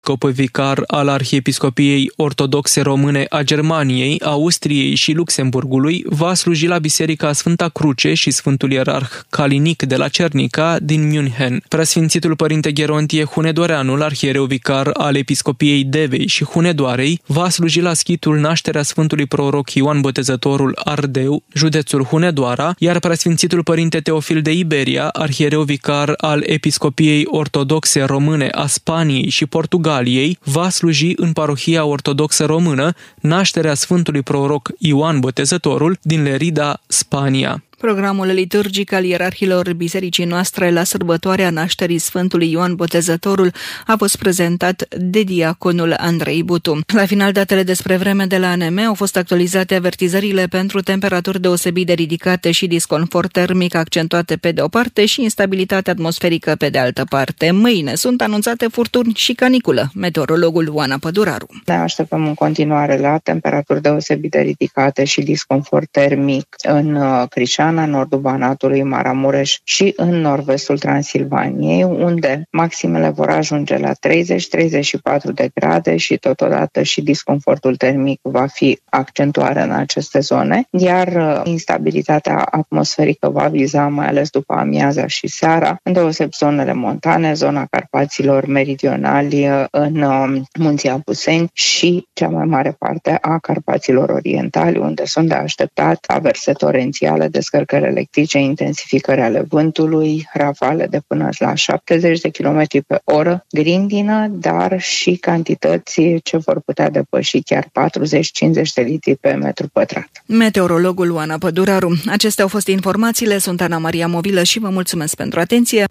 Vicar al Arhiepiscopiei Ortodoxe Române a Germaniei, Austriei și Luxemburgului, va sluji la Biserica Sfânta Cruce și Sfântul Ierarh Calinic de la Cernica din München. Preasfințitul Părinte Gerontie Hunedoreanul, arhiereu vicar al Episcopiei Devei și Hunedoarei, va sluji la schitul Nașterea Sfântului Proroc Ioan Botezătorul Ardeu, județul Hunedoara, iar preasfințitul Părinte Teofil de Iberia, arhiereu vicar al Episcopiei Ortodoxe Române a Spaniei și Portugaliei, va sluji în parohia ortodoxă română Nașterea Sfântului Proroc Ioan Botezătorul din Lerida, Spania. Programul liturgic al ierarhilor bisericii noastre la sărbătoarea nașterii Sfântului Ioan Botezătorul a fost prezentat de diaconul Andrei Butu. La final, datele despre vreme de la ANM au fost actualizate avertizările pentru temperaturi deosebit de ridicate și disconfort termic accentuate pe de o parte și instabilitate atmosferică pe de altă parte. Mâine sunt anunțate furtuni și caniculă. Meteorologul Oana Păduraru. Ne așteptăm în continuare la temperaturi deosebit de ridicate și disconfort termic în Crișan, în nordul Banatului, Maramureș și în nord-vestul Transilvaniei, unde maximele vor ajunge la 30-34 de grade și totodată și disconfortul termic va fi accentuat în aceste zone, iar instabilitatea atmosferică va viza mai ales după amiaza și seara, îndeosebi zonele montane, zona Carpaților meridionali în Munții Apuseni și cea mai mare parte a Carpaților orientali, unde sunt de așteptat averse torențiale, descărcări electrice, intensificări ale vântului, rafale de până la 70 de km pe oră, grindină, dar și cantități ce vor putea depăși chiar 40-50 de litri pe metru pătrat. Meteorologul Oana Păduraru. Acestea au fost informațiile, sunt Ana Maria Movilă și vă mulțumesc pentru atenție.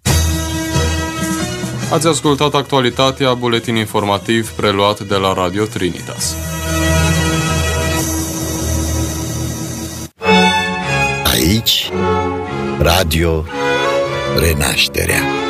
Ați ascultat actualitatea, buletin informativ preluat de la Radio Trinitas. Aici, Radio Renașterea.